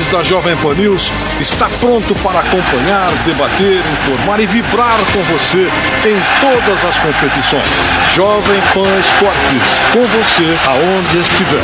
da Jovem Pan News está pronto para acompanhar, debater, informar e vibrar com você em todas as competições. Jovem Pan Esportes, com você aonde estiver.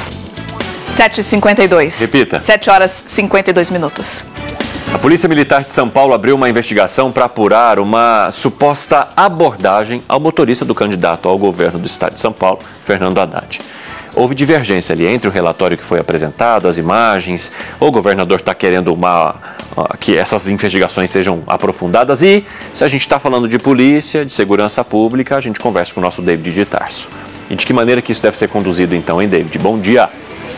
7h52. Repita. 7h52. A Polícia Militar de São Paulo abriu uma investigação para apurar uma suposta abordagem ao motorista do candidato ao governo do estado de São Paulo, Fernando Haddad. Houve divergência ali entre o relatório que foi apresentado, as imagens. O governador está querendo que essas investigações sejam aprofundadas. E se a gente está falando de polícia, de segurança pública, a gente conversa com o nosso David de Tarso. E de que maneira que isso deve ser conduzido então, hein, David? Bom dia.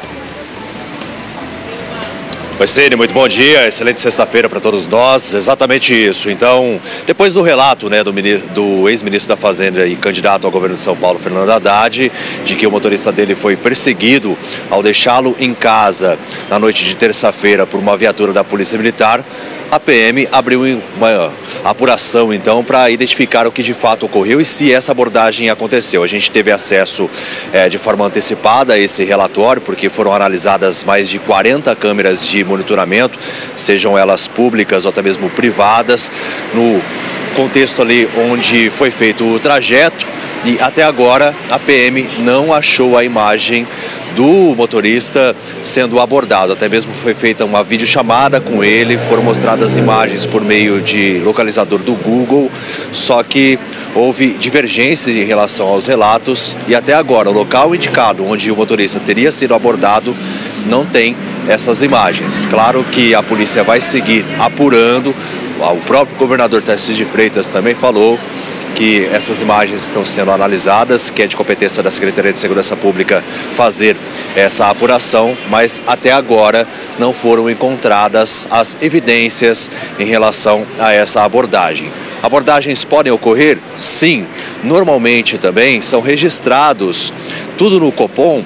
Oi, Cine, muito bom dia, excelente sexta-feira para todos nós, exatamente isso. Então, depois do relato do ex-ministro da Fazenda e candidato ao governo de São Paulo, Fernando Haddad, de que o motorista dele foi perseguido ao deixá-lo em casa na noite de terça-feira por uma viatura da Polícia Militar, a PM abriu uma apuração, então, para identificar o que de fato ocorreu e se essa abordagem aconteceu. A gente teve acesso de forma antecipada a esse relatório, porque foram analisadas mais de 40 câmeras de monitoramento, sejam elas públicas ou até mesmo privadas, no contexto ali onde foi feito o trajeto. E até agora a PM não achou a imagem do motorista sendo abordado. Até mesmo foi feita uma videochamada com ele, foram mostradas imagens por meio de localizador do Google, só que houve divergências em relação aos relatos e até agora o local indicado onde o motorista teria sido abordado não tem essas imagens. Claro que a polícia vai seguir apurando, o próprio governador Tarcísio de Freitas também falou que essas imagens estão sendo analisadas, que é de competência da Secretaria de Segurança Pública fazer essa apuração, mas até agora não foram encontradas as evidências em relação a essa abordagem. Abordagens podem ocorrer? Sim. Normalmente também são registrados tudo no Copom,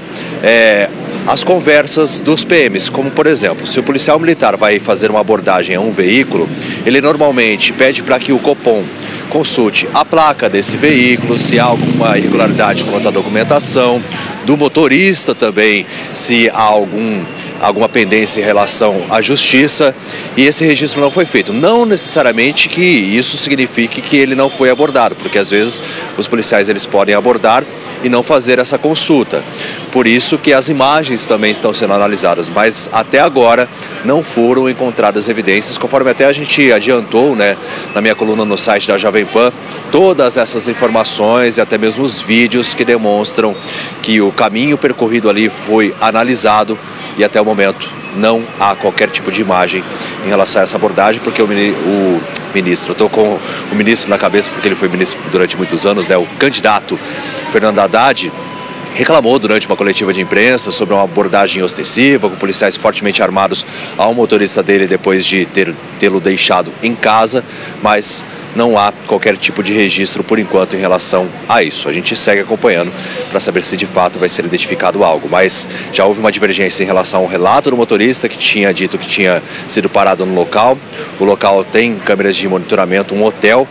as conversas dos PMs, como por exemplo, se o policial militar vai fazer uma abordagem a um veículo, ele normalmente pede para que o Copom consulte a placa desse veículo, se há alguma irregularidade quanto à documentação, do motorista também, se há alguma pendência em relação à justiça, e esse registro não foi feito. Não necessariamente que isso signifique que ele não foi abordado, porque às vezes os policiais eles podem abordar e não fazer essa consulta. Por isso que as imagens também estão sendo analisadas, mas até agora não foram encontradas evidências, conforme até a gente adiantou, na minha coluna no site da Jovem Pan, todas essas informações e até mesmo os vídeos que demonstram que o caminho percorrido ali foi analisado e até o momento não há qualquer tipo de imagem em relação a essa abordagem, porque o ministro, estou com o ministro na cabeça porque ele foi ministro durante muitos anos, o candidato Fernando Haddad, reclamou durante uma coletiva de imprensa sobre uma abordagem ostensiva, com policiais fortemente armados ao motorista dele depois de tê-lo deixado em casa, mas não há qualquer tipo de registro por enquanto em relação a isso. A gente segue acompanhando para saber se de fato vai ser identificado algo, mas já houve uma divergência em relação ao relato do motorista que tinha dito que tinha sido parado no local. O local tem câmeras de monitoramento, um hotel,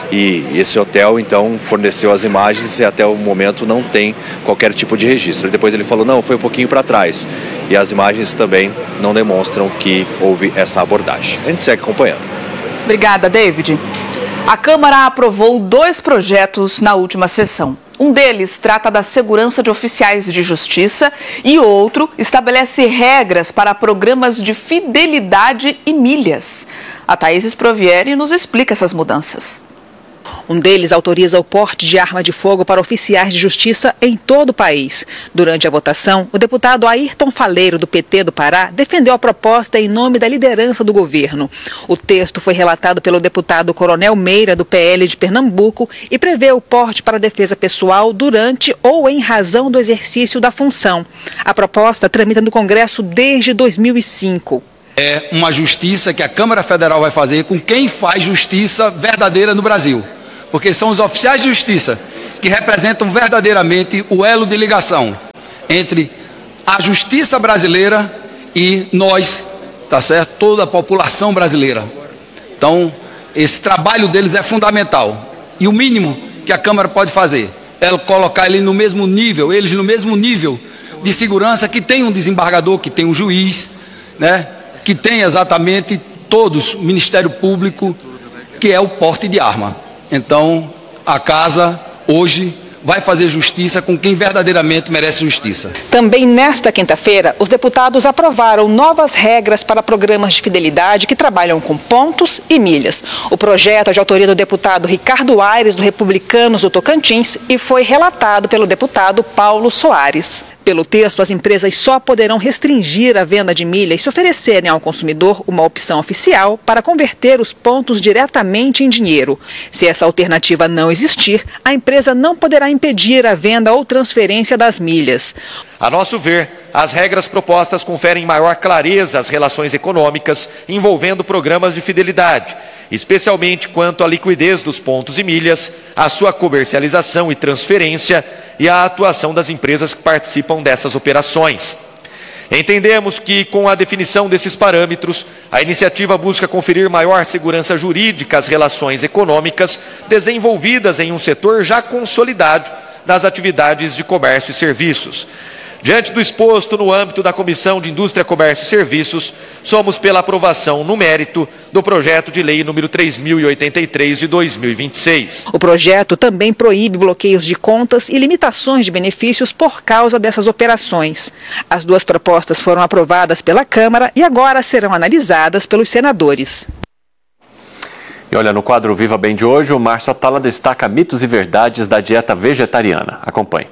e esse hotel então forneceu as imagens e até o momento não tem qualquer tipo de registro. E depois ele falou, não, foi um pouquinho para trás, e as imagens também não demonstram que houve essa abordagem. A gente segue acompanhando. Obrigada, David. A Câmara aprovou 2 projetos na última sessão. Um deles trata da segurança de oficiais de justiça e outro estabelece regras para programas de fidelidade e milhas. A Thaís Sprovieri nos explica essas mudanças. Um deles autoriza o porte de arma de fogo para oficiais de justiça em todo o país. Durante a votação, o deputado Ayrton Faleiro, do PT do Pará, defendeu a proposta em nome da liderança do governo. O texto foi relatado pelo deputado Coronel Meira, do PL de Pernambuco, e prevê o porte para defesa pessoal durante ou em razão do exercício da função. A proposta tramita no Congresso desde 2005. É uma justiça que a Câmara Federal vai fazer com quem faz justiça verdadeira no Brasil. Porque são os oficiais de justiça que representam verdadeiramente o elo de ligação entre a justiça brasileira e nós, tá certo? Toda a população brasileira. Então, esse trabalho deles é fundamental. E o mínimo que a Câmara pode fazer é colocar eles no mesmo nível de segurança que tem um desembargador, que tem um juiz, que que tem exatamente todos, Ministério Público, que é o porte de arma. Então, a casa, hoje, vai fazer justiça com quem verdadeiramente merece justiça. Também nesta quinta-feira, os deputados aprovaram novas regras para programas de fidelidade que trabalham com pontos e milhas. O projeto é de autoria do deputado Ricardo Aires, do Republicanos do Tocantins, e foi relatado pelo deputado Paulo Soares. Pelo texto, as empresas só poderão restringir a venda de milhas se oferecerem ao consumidor uma opção oficial para converter os pontos diretamente em dinheiro. Se essa alternativa não existir, a empresa não poderá impedir a venda ou transferência das milhas. A nosso ver, as regras propostas conferem maior clareza às relações econômicas envolvendo programas de fidelidade, especialmente quanto à liquidez dos pontos e milhas, a sua comercialização e transferência e a atuação das empresas que participam dessas operações. Entendemos que, com a definição desses parâmetros, a iniciativa busca conferir maior segurança jurídica às relações econômicas desenvolvidas em um setor já consolidado das atividades de comércio e serviços. Diante do exposto no âmbito da Comissão de Indústria, Comércio e Serviços, somos pela aprovação no mérito do projeto de lei número 3.083 de 2026. O projeto também proíbe bloqueios de contas e limitações de benefícios por causa dessas operações. As duas propostas foram aprovadas pela Câmara e agora serão analisadas pelos senadores. E olha, no quadro Viva Bem de hoje, o Márcio Atala destaca mitos e verdades da dieta vegetariana. Acompanhe.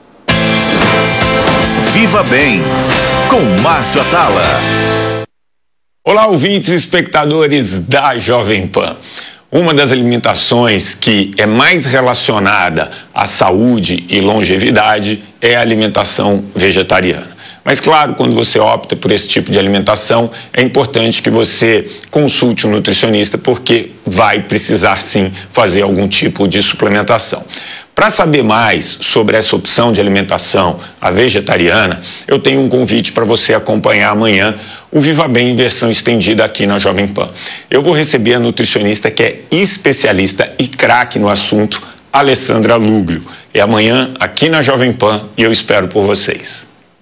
Viva Bem, com Márcio Atala. Olá, ouvintes e espectadores da Jovem Pan. Uma das alimentações que é mais relacionada à saúde e longevidade é a alimentação vegetariana. Mas, claro, quando você opta por esse tipo de alimentação, é importante que você consulte um nutricionista, porque vai precisar, sim, fazer algum tipo de suplementação. Para saber mais sobre essa opção de alimentação, a vegetariana, eu tenho um convite para você acompanhar amanhã o Viva Bem em versão estendida aqui na Jovem Pan. Eu vou receber a nutricionista que é especialista e craque no assunto, Alessandra Luglio. É amanhã aqui na Jovem Pan e eu espero por vocês.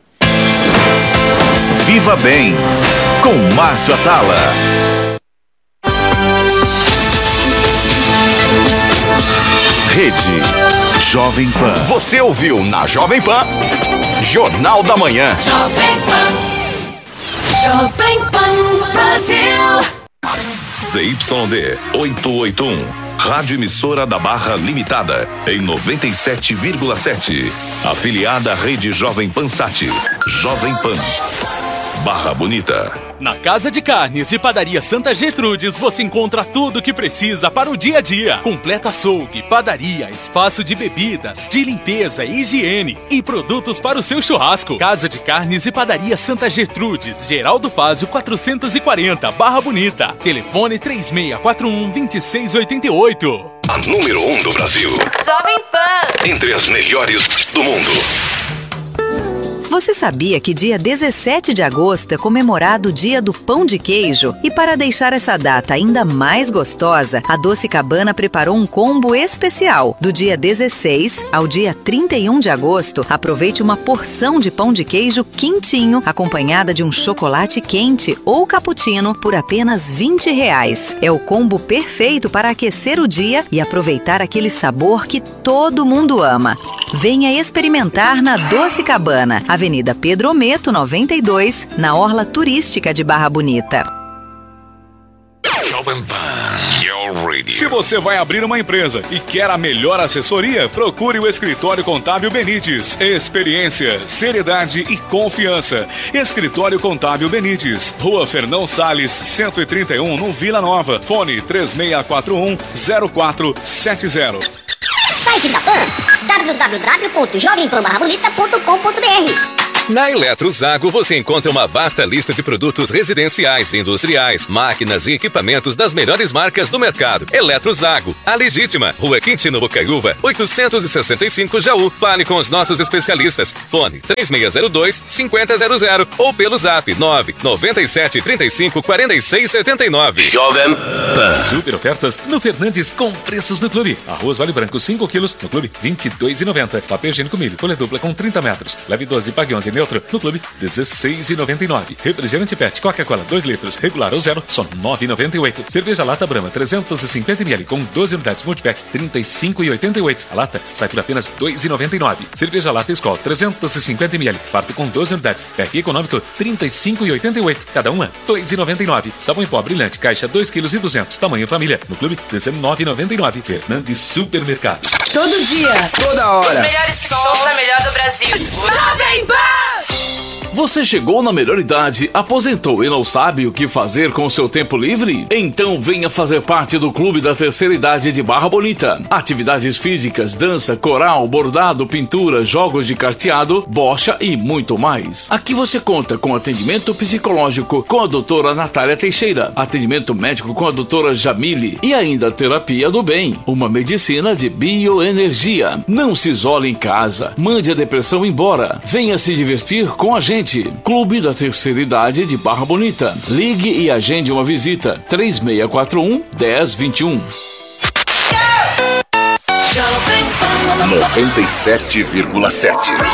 Viva Bem, com Márcio Atala. Rede Jovem Pan. Você ouviu na Jovem Pan, Jornal da Manhã. Jovem Pan. Jovem Pan Brasil. CYD 881, Rádio Emissora da Barra Limitada, em 97,7. Afiliada à Rede Jovem Pan Sat. Jovem Pan. Barra Bonita. Na Casa de Carnes e Padaria Santa Gertrudes você encontra tudo o que precisa para o dia a dia. Completo açougue, padaria, espaço de bebidas, de limpeza e higiene e produtos para o seu churrasco. Casa de Carnes e Padaria Santa Gertrudes, Geraldo Fázio 440, Barra Bonita. Telefone 3641-2688. A número 1 do Brasil. Jovem Pan. Entre as melhores do mundo. Você sabia que dia 17 de agosto é comemorado o Dia do Pão de Queijo? E para deixar essa data ainda mais gostosa, a Doce Cabana preparou um combo especial. Do dia 16 ao dia 31 de agosto, aproveite uma porção de pão de queijo quentinho, acompanhada de um chocolate quente ou cappuccino por apenas R$20. É o combo perfeito para aquecer o dia e aproveitar aquele sabor que todo mundo ama. Venha experimentar na Doce Cabana, Avenida Pedro Ometo, 92, na Orla Turística de Barra Bonita. Jovem Pan, your radio. Se você vai abrir uma empresa e quer a melhor assessoria, procure o Escritório Contábil Benites. Experiência, seriedade e confiança. Escritório Contábil Benites, Rua Fernão Salles, 131, no Vila Nova. Fone 3641-0470. Site da Pan, www.jovempanbarrabonita.com.br. Na Eletrozago você encontra uma vasta lista de produtos residenciais, industriais, máquinas e equipamentos das melhores marcas do mercado. Eletrozago, a legítima, Rua Quintino Bocaiúva, 865 Jaú. Fale com os nossos especialistas. Fone 3602-5000 ou pelo zap 997354679. Jovem Pan. Super ofertas no Fernandes com preços do clube. Arroz Vale Branco 5 quilos no clube R$22,90. Papel higiênico milho, folha dupla com 30 metros. Leve 12 e pague 11 neutro no clube, R$16,99. Refrigerante PET Coca-Cola 2 litros, regular ou zero, só R$9,98. Cerveja lata Brahma 350ml com 12 unidades multipack, R$35,88. A lata sai por apenas R$2,99. Cerveja lata Skol 350ml, farto com 12 unidades, pack econômico R$35,88. Cada uma R$2,99. Sabão em pó brilhante, caixa 2,2 kg, tamanho família, no clube R$19,99. Fernandes Supermercado. Todo dia. Toda hora. Os melhores sons da melhor do Brasil. Jovem Pan! Você chegou na melhor idade, aposentou e não sabe o que fazer com o seu tempo livre? Então venha fazer parte do Clube da Terceira Idade de Barra Bonita. Atividades físicas, dança, coral, bordado, pintura, jogos de carteado, bocha e muito mais. Aqui você conta com atendimento psicológico com a doutora Natália Teixeira, atendimento médico com a doutora Jamile e ainda terapia do bem, uma medicina de bioenergia. Não se isole em casa, mande a depressão embora, venha se divertir com a gente. Clube da Terceira Idade de Barra Bonita. Ligue e agende uma visita. 3641-1021. 97,7.